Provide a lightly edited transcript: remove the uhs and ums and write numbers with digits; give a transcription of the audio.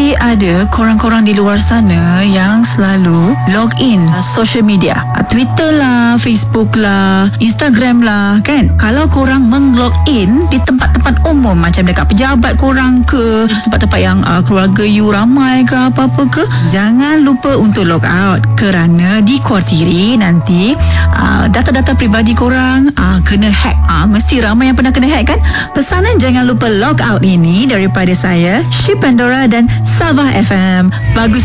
Mesti ada korang-korang di luar sana yang selalu log in social media, Twitter lah, Facebook lah, Instagram lah, kan? Kalau korang meng-log in di tempat-tempat umum macam dekat pejabat korang ke, tempat-tempat yang keluarga you ramai ke apa-apa ke, jangan lupa untuk log out, kerana dikhawatiri nanti data-data peribadi korang kena hack. Mesti ramai yang pernah kena hack, kan? Pesanan jangan lupa log out ini daripada saya, Syed Pandora dan Sabah FM. Bagus